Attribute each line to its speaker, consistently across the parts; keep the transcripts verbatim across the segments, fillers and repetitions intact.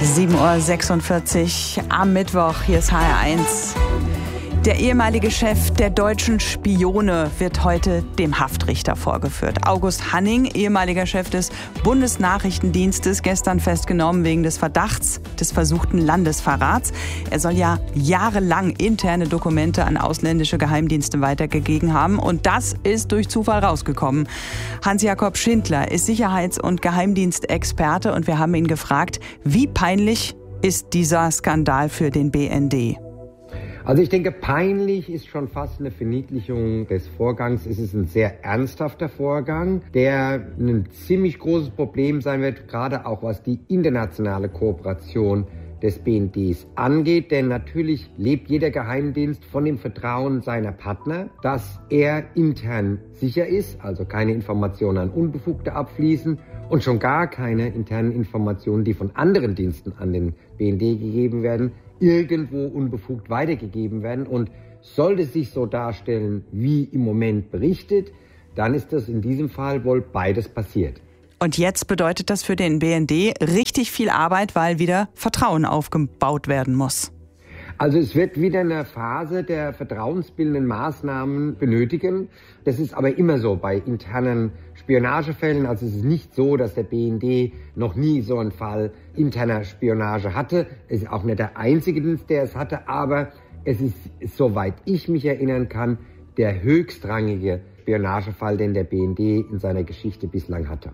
Speaker 1: sieben Uhr sechsundvierzig am Mittwoch. Hier ist H R eins. Der ehemalige Chef der deutschen Spione wird heute dem Haftrichter vorgeführt. August Hanning, ehemaliger Chef des Bundesnachrichtendienstes, gestern festgenommen wegen des Verdachts des versuchten Landesverrats. Er soll ja jahrelang interne Dokumente an ausländische Geheimdienste weitergegeben haben. Und das ist durch Zufall rausgekommen. Hans-Jakob Schindler ist Sicherheits- und Geheimdienstexperte und wir haben ihn gefragt, wie peinlich ist dieser Skandal für den B N D?
Speaker 2: Also ich denke, peinlich ist schon fast eine Verniedlichung des Vorgangs. Es ist ein sehr ernsthafter Vorgang, der ein ziemlich großes Problem sein wird, gerade auch was die internationale Kooperation des B N Ds angeht. Denn natürlich lebt jeder Geheimdienst von dem Vertrauen seiner Partner, dass er intern sicher ist, also keine Informationen an Unbefugte abfließen und schon gar keine internen Informationen, die von anderen Diensten an den B N D gegeben werden, irgendwo unbefugt weitergegeben werden. Und sollte es sich so darstellen, wie im Moment berichtet, dann ist das in diesem Fall wohl beides passiert.
Speaker 1: Und jetzt bedeutet das für den B N D richtig viel Arbeit, weil wieder Vertrauen aufgebaut werden muss.
Speaker 2: Also es wird wieder eine Phase der vertrauensbildenden Maßnahmen benötigen. Das ist aber immer so bei internen Spionagefällen. Also es ist nicht so, dass der B N D noch nie so einen Fall interner Spionage hatte. Es ist auch nicht der einzige Dienst, der es hatte. Aber es ist, soweit ich mich erinnern kann, der höchstrangige Spionagefall, den der B N D in seiner Geschichte bislang hatte.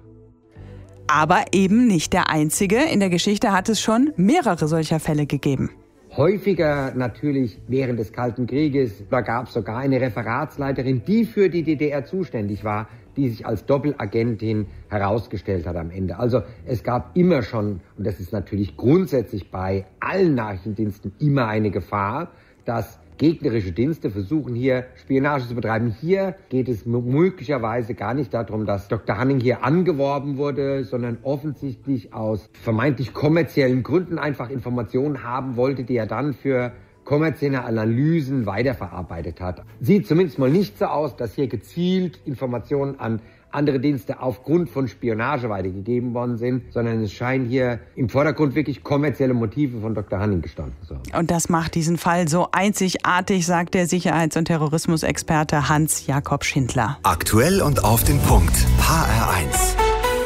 Speaker 1: Aber eben nicht der einzige. In der Geschichte hat es schon mehrere solcher Fälle gegeben.
Speaker 2: Häufiger natürlich während des Kalten Krieges. Da gab es sogar eine Referatsleiterin, die für die D D R zuständig war, die sich als Doppelagentin herausgestellt hat am Ende. Also es gab immer schon, und das ist natürlich grundsätzlich bei allen Nachrichtendiensten immer eine Gefahr, dass gegnerische Dienste versuchen hier Spionage zu betreiben. Hier geht es möglicherweise gar nicht darum, dass Doktor Hanning hier angeworben wurde, sondern offensichtlich aus vermeintlich kommerziellen Gründen einfach Informationen haben wollte, die er dann für kommerzielle Analysen weiterverarbeitet hat. Sieht zumindest mal nicht so aus, dass hier gezielt Informationen an andere Dienste aufgrund von Spionage weitergegeben worden sind, sondern es scheinen hier im Vordergrund wirklich kommerzielle Motive von Doktor Hanning gestanden zu haben.
Speaker 1: Und das macht diesen Fall so einzigartig, sagt der Sicherheits- und Terrorismusexperte Hans-Jakob Schindler.
Speaker 3: Aktuell und auf den Punkt. H R eins.